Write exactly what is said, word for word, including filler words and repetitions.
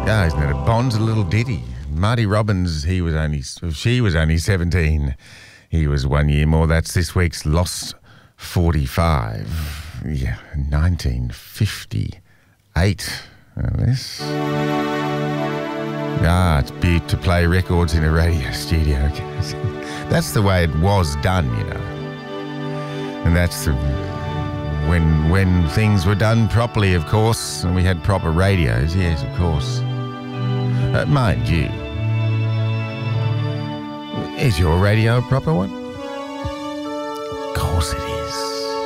Ah, isn't it a Bond's a little ditty? Marty Robbins, he was only, she was only seventeen. He was one year more. That's this week's Lost forty-five. Yeah, nineteen fifty-eight. This. Ah, it's big to play records in a radio studio. That's the way it was done, you know. And that's the, when when things were done properly, of course, and we had proper radios. Yes, of course. Uh, mind you, is your radio a proper one? Of course it is.